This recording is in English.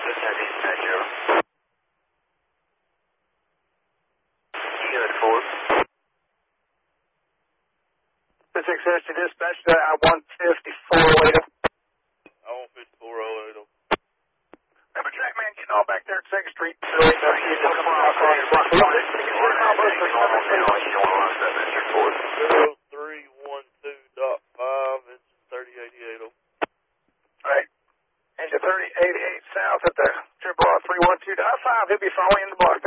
Success to dispatch to I-15408. I-15408. Remember, Jackman getting all back there at 2nd Street. 0312.5, engine 3088. Right. Engine 3088 south at the 312.5. He'll be following in the block.